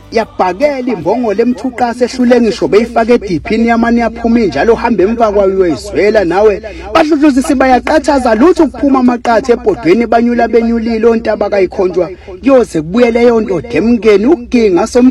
yabhakela imbongolo emthuqase ehlule ngisho beyifaka ediphini yamani yaphuma njalo hamba emva kwayo uyizwela nawe bahluhluzisi bayaqathaza lutho ukuphuma amaqathe ebhodweni banyula benyulile ontaba kayikhonjwa kuyoze kubuyele yonto demngeni uginga